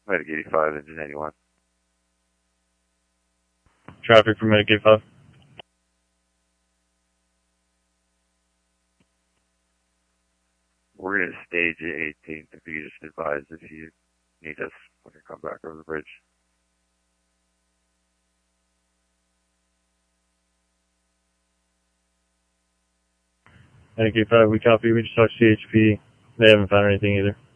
Medic 85, engine 81. Traffic for Medic 85. We're going to stage at 18th. If you just advise if you need us when you come back over the bridge. Medic 85, we copy. We just talked to CHP. They haven't found anything either.